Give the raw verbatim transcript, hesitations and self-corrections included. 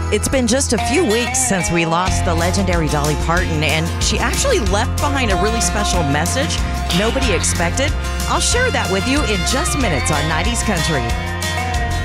It's been just a few weeks since we lost the legendary Dolly Parton, and she actually left behind a really special message nobody expected. I'll share that with you in just minutes on nineties Country.